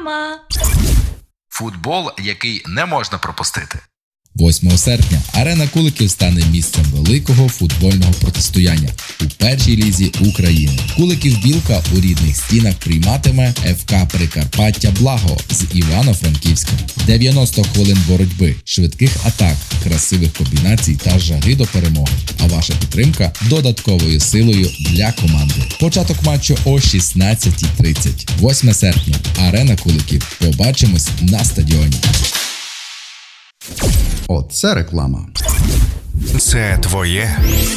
Реклама. Футбол, який не можна пропустити. 8 серпня Арена Куликів стане місцем великого футбольного протистояння у першій лізі України. Куликів-Білка у рідних стінах прийматиме ФК Прикарпаття Благо з Івано-Франківська. 90 хвилин боротьби, швидких атак, красивих комбінацій та жаги до перемоги. А ваша підтримка додатковою силою для команди. Початок матчу о 16:30. 8 серпня. Арена Куликів. Побачимось на стадіоні. Оце реклама. Це твоє.